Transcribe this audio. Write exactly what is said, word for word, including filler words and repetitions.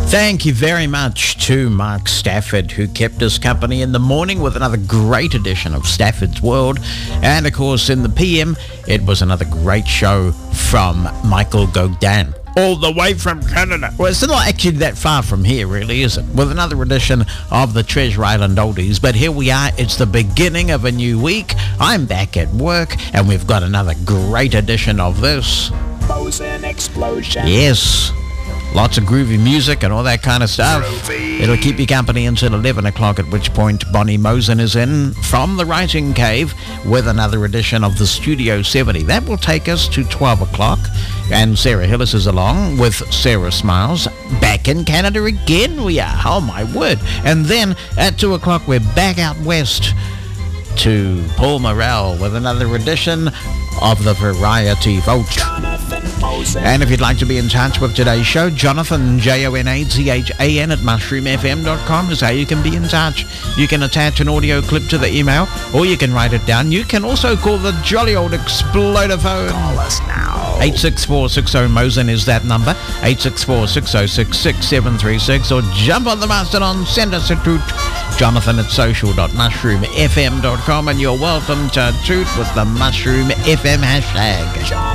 Thank you very much to Mark Stafford, who kept us company in the morning with another great edition of Stafford's World. And of course, in the P M, it was another great show from Michael Godin, all the way from Canada. Well, it's not actually that far from here, really, is it? With another edition of the Treasure Island Oldies. But here we are. It's the beginning of a new week. I'm back at work, and we've got another great edition of this. Mosen Explosion. Yes. Lots of groovy music and all that kind of stuff. Groovy. It'll keep you company until eleven o'clock, at which point Bonnie Mosen is in from the Writing Cave with another edition of the Studio seventy. That will take us to twelve o'clock. And Sarah Hillis is along with Sarah Smiles. Back in Canada again we are. Oh, my word. And then at two o'clock we're back out west to Paul Morrell with another edition of the Variety Vault. Jonathan Mosen. And if you'd like to be in touch with today's show, Jonathan, J O N A T H A N at mushroom f m dot com is how you can be in touch. You can attach an audio clip to the email, or you can write it down. You can also call the jolly old exploder phone. Call us now. eight six four six zero Mosen is that number, eight six four six zero six six seven three six, or jump on the Mastodon, send us a toot, Jonathan at social dot mushroom f m dot com, and you're welcome to toot with the Mushroom F M hashtag.